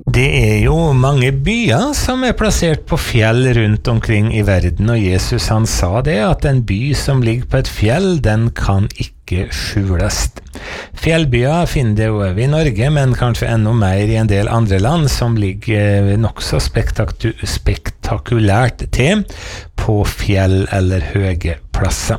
Det jo mange byer som plassert på fjell rundt omkring I verden, og Jesus han sa det, at en by som ligger på et fjell, den kan ikke skjules. Fjellbyer finner det jo I Norge, men kanskje enda mer I en del andre land som ligger nok så spektakulært til på fjell eller høye plasser.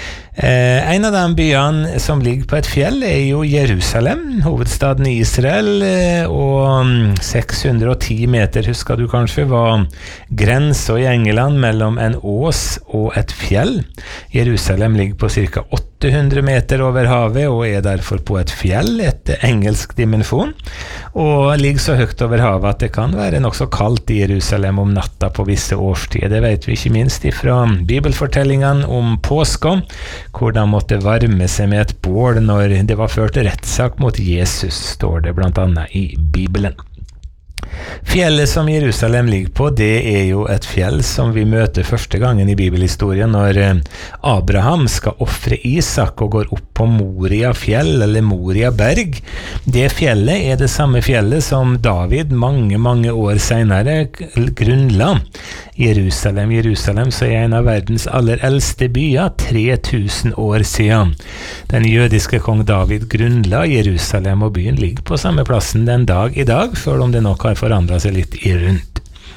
En av de byene som ligger på et fjell jo Jerusalem, hovedstaden I Israel, og 610 meter, husker du kanskje, var grensen I England mellom en ås og et fjell. Jerusalem ligger på cirka 800 meter over havet og derfor på et fjell, et engelsk dimensjon, og ligger så høyt over havet at det kan være nok så kaldt I Jerusalem om natta på visse årstider. Det vet vi ikke minst fra bibelfortellingene om påska, hvor de måtte varme seg med et bål når det var ført rettssak mot Jesus, står det blant annet I Bibelen. Fjellet som Jerusalem ligger på, det jo et fjell som vi møter første gangen I bibelhistorien når Abraham skal offre Isak og går opp på Moria fjell eller Moria berg. Det fjellet det samme fjellet som David mange år senere grunnla. Jerusalem så en av verdens aller eldste byer, 3000 år siden. Den jødiske kong David grunnla Jerusalem, og byen ligger på samme plassen den dag I dag, selv om det nok har forandret seg litt I rundt.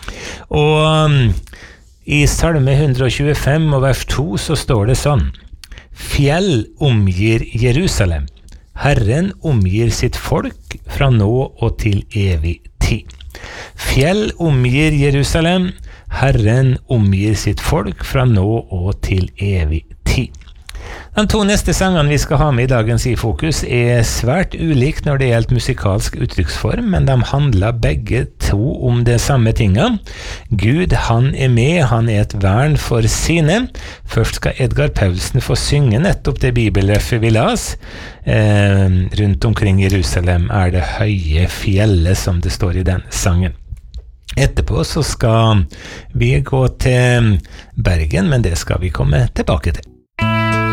Og I Salme 125 og vers 2 så står det sånn: Fjell omgir Jerusalem, Herren omgir sitt folk fra nå og til evig tid. Fjell omgir Jerusalem, Herren omgir sitt folk fra nå og til evig tid. De to neste sangene vi skal ha med I dagens I-fokus svært ulikt når det gjelder musikalsk uttrykksform, men de handler begge to om det samme tinget. Gud, han med, han et vern for sine. Først skal Edgar Paulsen få synge nettopp det bibelrefet vi las. Rundt omkring Jerusalem det høye fjellet, som det står I den sangen. Etterpå så skal vi gå til Bergen, men det skal vi komme tilbake til.